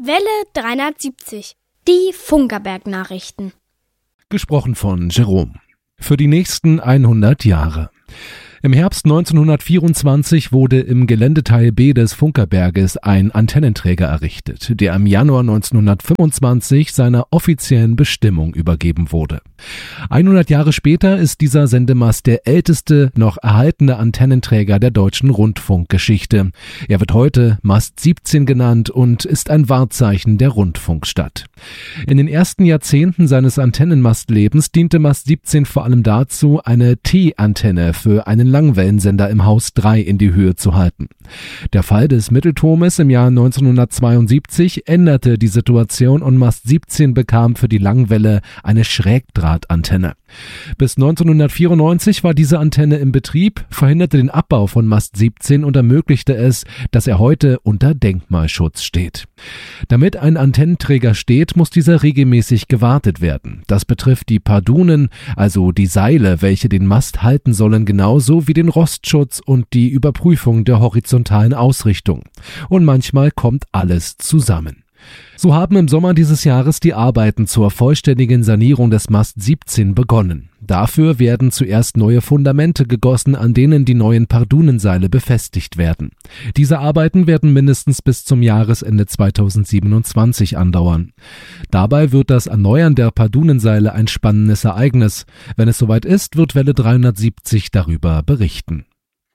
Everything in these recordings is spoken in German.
Welle 370. Die Funkerberg-Nachrichten. Gesprochen von Jerome. Für die nächsten 100 Jahre. Im Herbst 1924 wurde im Geländeteil B des Funkerberges ein Antennenträger errichtet, der im Januar 1925 seiner offiziellen Bestimmung übergeben wurde. 100 Jahre später ist dieser Sendemast der älteste noch erhaltene Antennenträger der deutschen Rundfunkgeschichte. Er wird heute Mast 17 genannt und ist ein Wahrzeichen der Rundfunkstadt. In den ersten Jahrzehnten seines Antennenmastlebens diente Mast 17 vor allem dazu, eine T-Antenne für einen Langwellensender im Haus 3 in die Höhe zu halten. Der Fall des Mittelturmes im Jahr 1972 änderte die Situation und Mast 17 bekam für die Langwelle eine Schrägdrahtantenne. Bis 1994 war diese Antenne im Betrieb, verhinderte den Abbau von Mast 17 und ermöglichte es, dass er heute unter Denkmalschutz steht. Damit ein Antennenträger steht, muss dieser regelmäßig gewartet werden. Das betrifft die Pardunen, also die Seile, welche den Mast halten sollen, genauso wie den Rostschutz und die Überprüfung der horizontalen Ausrichtung. Und manchmal kommt alles zusammen. So haben im Sommer dieses Jahres die Arbeiten zur vollständigen Sanierung des Mast 17 begonnen. Dafür werden zuerst neue Fundamente gegossen, an denen die neuen Pardunenseile befestigt werden. Diese Arbeiten werden mindestens bis zum Jahresende 2027 andauern. Dabei wird das Erneuern der Pardunenseile ein spannendes Ereignis. Wenn es soweit ist, wird Welle 370 darüber berichten.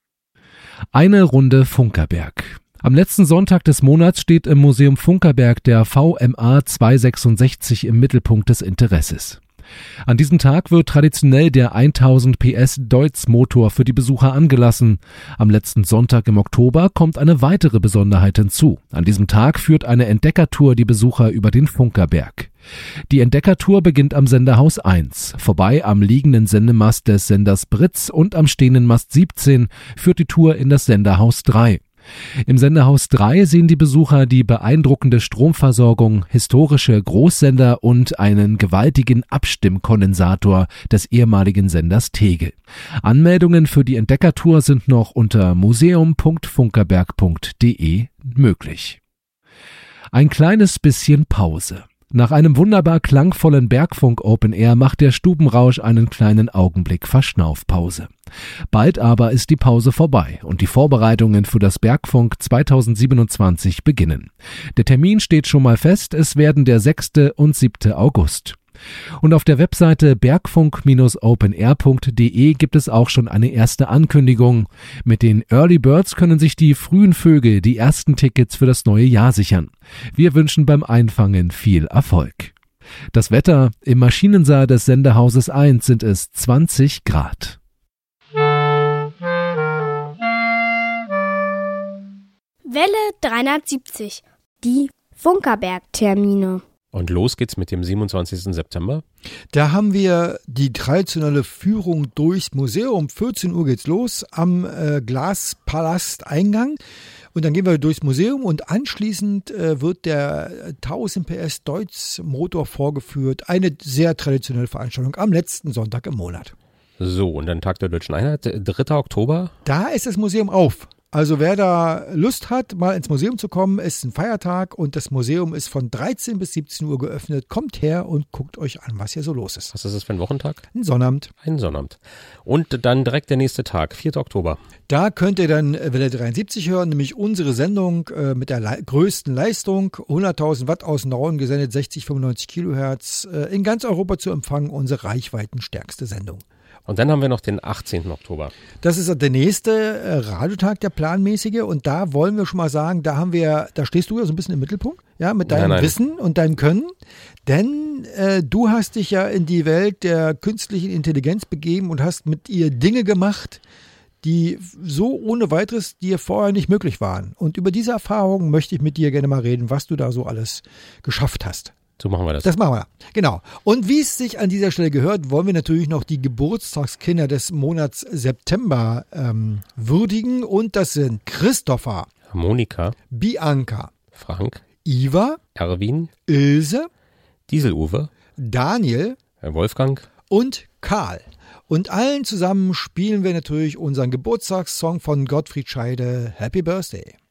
Eine Runde Funkerberg. Am letzten Sonntag des Monats steht im Museum Funkerberg der VMA 266 im Mittelpunkt des Interesses. An diesem Tag wird traditionell der 1000 PS Deutz-Motor für die Besucher angelassen. Am letzten Sonntag im Oktober kommt eine weitere Besonderheit hinzu. An diesem Tag führt eine Entdeckertour die Besucher über den Funkerberg. Die Entdeckertour beginnt am Senderhaus 1. Vorbei am liegenden Sendemast des Senders Britz und am stehenden Mast 17 führt die Tour in das Senderhaus 3. Im Senderhaus 3 sehen die Besucher die beeindruckende Stromversorgung, historische Großsender und einen gewaltigen Abstimmkondensator des ehemaligen Senders Tegel. Anmeldungen für die Entdeckertour sind noch unter museum.funkerberg.de möglich. Ein kleines bisschen Pause. Nach einem wunderbar klangvollen Bergfunk Open Air macht der Stubenrausch einen kleinen Augenblick Verschnaufpause. Bald aber ist die Pause vorbei und die Vorbereitungen für das Bergfunk 2027 beginnen. Der Termin steht schon mal fest, es werden der 6. und 7. August. Und auf der Webseite bergfunk-openair.de gibt es auch schon eine erste Ankündigung. Mit den Early Birds können sich die frühen Vögel die ersten Tickets für das neue Jahr sichern. Wir wünschen beim Einfangen viel Erfolg. Das Wetter: im Maschinensaal des Sendehauses 1 sind es 20 Grad. Welle 370. Die Funkerberg-Termine. Und los geht's mit dem 27. September. Da haben wir die traditionelle Führung durchs Museum. 14 Uhr geht's los am Glaspalast-Eingang. Und dann gehen wir durchs Museum und anschließend wird der 1000 PS Deutz-Motor vorgeführt. Eine sehr traditionelle Veranstaltung am letzten Sonntag im Monat. So, und dann Tag der Deutschen Einheit, 3. Oktober. Da ist das Museum auf. Also wer da Lust hat, mal ins Museum zu kommen, ist ein Feiertag und das Museum ist von 13 bis 17 Uhr geöffnet. Kommt her und guckt euch an, was hier so los ist. Was ist das für ein Wochentag? Ein Sonnabend. Ein Sonnabend. Und dann direkt der nächste Tag, 4. Oktober. Da könnt ihr dann Welle 73 hören, nämlich unsere Sendung mit der größten Leistung. 100.000 Watt aus Nauen gesendet, 60-95 Kilohertz. In ganz Europa zu empfangen, unsere reichweitenstärkste Sendung. Und dann haben wir noch den 18. Oktober. Das ist der nächste Radiotag, der planmäßige. Und da wollen wir schon mal sagen, da stehst du ja so ein bisschen im Mittelpunkt, ja, mit deinem Wissen und deinem Können. Denn du hast dich ja in die Welt der künstlichen Intelligenz begeben und hast mit ihr Dinge gemacht, die so ohne weiteres dir vorher nicht möglich waren. Und über diese Erfahrungen möchte ich mit dir gerne mal reden, was du da so alles geschafft hast. So machen wir das. Das machen wir, genau. Und wie es sich an dieser Stelle gehört, wollen wir natürlich noch die Geburtstagskinder des Monats September würdigen. Und das sind Christopher, Monika, Bianca, Frank, Iva, Erwin, Ilse, Diesel-Uwe, Daniel, Wolfgang und Karl. Und allen zusammen spielen wir natürlich unseren Geburtstagssong von Gottfried Scheide, Happy Birthday.